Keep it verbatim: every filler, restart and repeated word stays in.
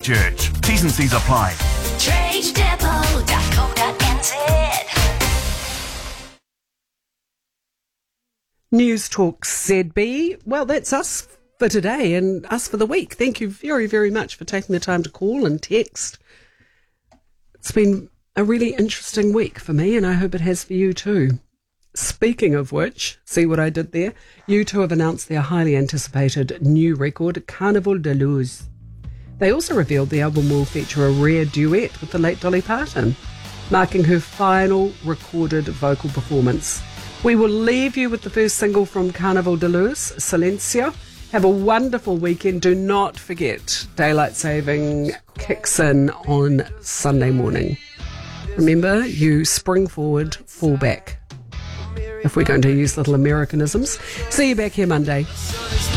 Christchurch. T's and C's apply. trade depot dot co dot n z. News Talk Z B. Well, that's us for today and us for the week. Thank you very, very much for taking the time to call and text. It's been a really interesting week for me, and I hope it has for you too. Speaking of which, see what I did there? U two have announced their highly anticipated new record, Carnival de Luz. They also revealed the album will feature a rare duet with the late Dolly Parton, marking her final recorded vocal performance. We will leave you with the first single from Carnival de Luz, Silencio. Have a wonderful weekend. Do not forget, daylight saving kicks in on Sunday morning. Remember, you spring forward, fall back. If we're going to use little Americanisms. See you back here Monday.